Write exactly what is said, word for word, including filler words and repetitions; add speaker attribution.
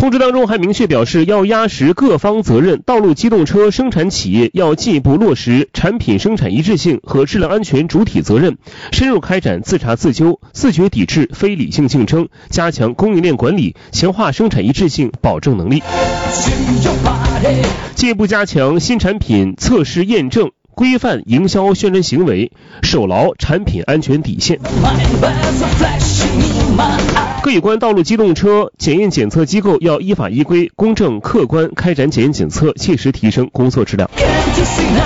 Speaker 1: 通知当中还明确表示，要压实各方责任，道路机动车生产企业要进一步落实产品生产一致性和质量安全主体责任，深入开展自查自纠，自觉抵制非理性竞争，加强供应链管理，强化生产一致性保证能力，进一步加强新产品测试验证，规范营销宣传行为，守牢产品安全底线。各有关道路机动车检验检测机构要依法依规、公正客观开展检验检测，切实提升工作质量。